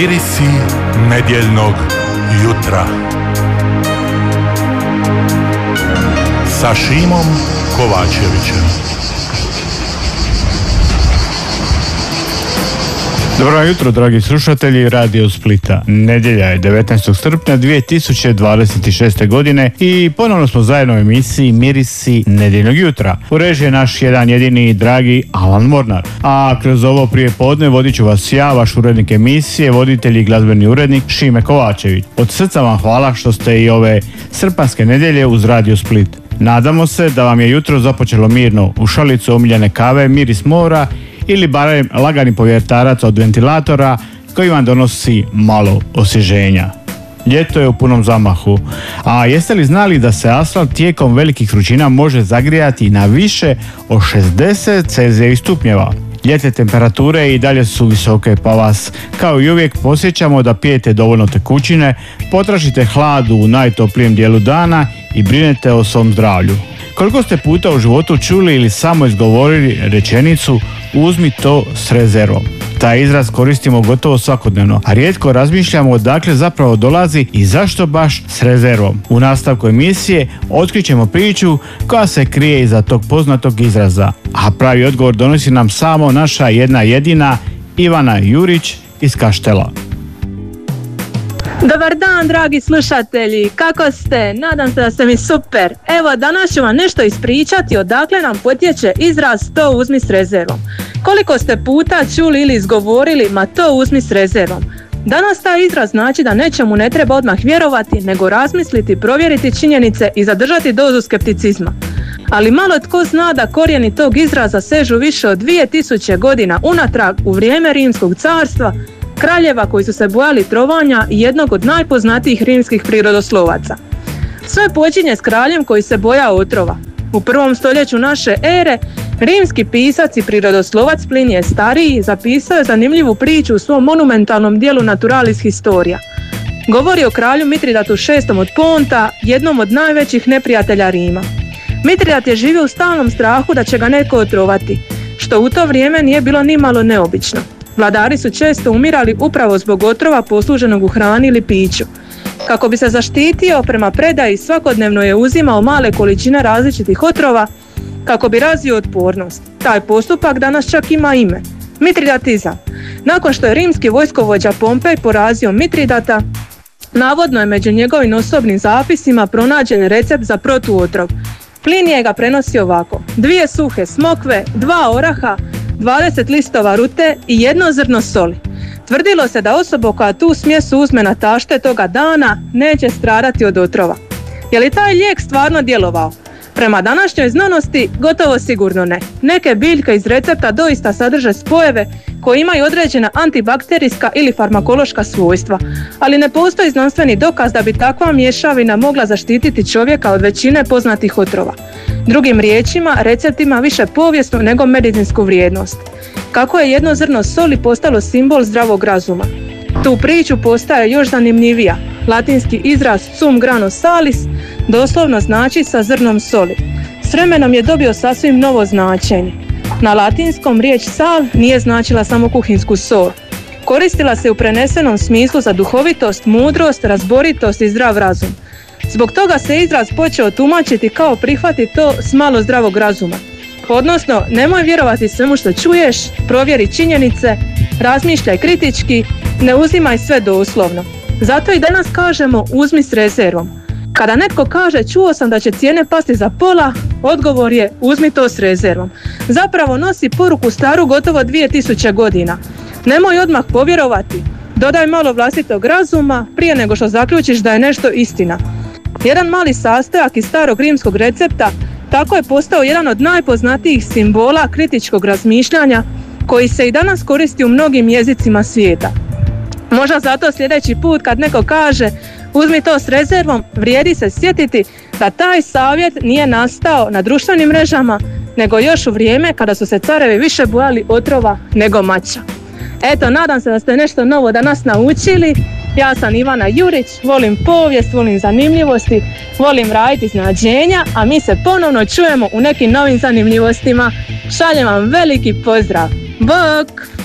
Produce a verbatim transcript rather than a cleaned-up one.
Mirisi nedjeljnog jutra sa Šimom Kovačevićem. Dobro jutro, dragi slušatelji Radio Splita. Nedjelja je devetnaestog srpnja dvije tisuće dvadeset šeste. godine i ponovno smo zajedno u emisiji Mirisi nedjeljnog jutra. U režiji je naš jedan jedini dragi Alan Mornar. A kroz ovo prije podne vodit ću vas ja, vaš urednik emisije, voditelj i glazbeni urednik Šime Kovačević. Od srca vam hvala što ste i ove srpanske nedjelje uz Radio Split. Nadamo se da vam je jutro započelo mirno u šalicu omiljene kave, miris mora ili barem lagani povjertarac od ventilatora koji vam donosi malo osvježenja. Ljeto je u punom zamahu, a jeste li znali da se asfalt tijekom velikih vrućina može zagrijati na više od šezdeset celzijevih stupnjeva? Ljetne temperature i dalje su visoke, pa vas kao i uvijek podsjećamo da pijete dovoljno tekućine, potražite hlad u najtoplijem dijelu dana i brinete o svom zdravlju. Koliko ste puta u životu čuli ili samo izgovorili rečenicu uzmi to s rezervom? Taj izraz koristimo gotovo svakodnevno, a rijetko razmišljamo odakle zapravo dolazi i zašto baš s rezervom. U nastavku emisije otkrićemo priču koja se krije iza tog poznatog izraza, a pravi odgovor donosi nam samo naša jedna jedina Ivana Jurić iz Kaštela. Dobar dan, dragi slušatelji, kako ste? Nadam se da ste mi super. Evo, danas ću vam nešto ispričati odakle nam potječe izraz to uzmi s rezervom. Koliko ste puta čuli ili izgovorili ma to uzmi s rezervom? Danas taj izraz znači da nečemu ne treba odmah vjerovati, nego razmisliti, provjeriti činjenice i zadržati dozu skepticizma. Ali malo tko zna da korijeni tog izraza sežu više od dvije tisuće godina unatrag u vrijeme Rimskog carstva, kraljeva koji su se bojali trovanja i jednog od najpoznatijih rimskih prirodoslovaca. Sve počinje s kraljem koji se bojao otrova. U prvom stoljeću naše ere rimski pisac i prirodoslovac Plinije Stariji zapisao je zanimljivu priču u svom monumentalnom dijelu Naturalis Historia. Govori o kralju Mitridatu šestom od Ponta, jednom od najvećih neprijatelja Rima. Mitridat je živio u stalnom strahu da će ga neko otrovati, što u to vrijeme nije bilo ni malo neobično. Vladari su često umirali upravo zbog otrova posluženog u hrani ili piću. Kako bi se zaštitio prema predaji, svakodnevno je uzimao male količine različitih otrova kako bi razvio otpornost. Taj postupak danas čak ima ime – mitridatizam. Nakon što je rimski vojskovođa Pompej porazio Mitridata, navodno je među njegovim osobnim zapisima pronađen recept za protuotrov. Plinije ga prenosi ovako: dvije suhe smokve, dva oraha, dvadeset listova rute i jedno zrno soli. Tvrdilo se da osoba koja tu smjesu uzme na tašte toga dana neće stradati od otrova. Je li taj lijek stvarno djelovao? Prema današnjoj znanosti gotovo sigurno ne. Neke biljke iz recepta doista sadrže spojeve koji imaju određena antibakterijska ili farmakološka svojstva, ali ne postoji znanstveni dokaz da bi takva mješavina mogla zaštititi čovjeka od većine poznatih otrova. Drugim riječima, recept ima više povijesnu nego medicinsku vrijednost. Kako je jedno zrno soli postalo simbol zdravog razuma? Tu priču postaje još zanimljivija. Latinski izraz sum grano salis doslovno znači sa zrnom soli. S vremenom je dobio sasvim novo značenje. Na latinskom riječ sal nije značila samo kuhinsku sol. Koristila se u prenesenom smislu za duhovitost, mudrost, razboritost i zdrav razum. Zbog toga se izraz počeo tumačiti kao prihvati to s malo zdravog razuma. Odnosno, nemoj vjerovati svemu što čuješ, provjeri činjenice, razmišljaj kritički, ne uzimaj sve doslovno. Zato i danas kažemo uzmi s rezervom. Kada netko kaže čuo sam da će cijene pasti za pola, odgovor je uzmi to s rezervom. Zapravo nosi poruku staru gotovo dvije tisuće godina. Nemoj odmah povjerovati, dodaj malo vlastitog razuma prije nego što zaključiš da je nešto istina. Jedan mali sastojak iz starog rimskog recepta tako je postao jedan od najpoznatijih simbola kritičkog razmišljanja koji se i danas koristi u mnogim jezicima svijeta. Možda zato sljedeći put kad neko kaže uzmi to s rezervom, vrijedi se sjetiti da taj savjet nije nastao na društvenim mrežama, nego još u vrijeme kada su se carevi više bojali otrova nego mača. Eto, nadam se da ste nešto novo danas naučili. Ja sam Ivana Jurić, volim povijest, volim zanimljivosti, volim raditi iznenađenja, a mi se ponovno čujemo u nekim novim zanimljivostima. Šaljem vam veliki pozdrav. Bok!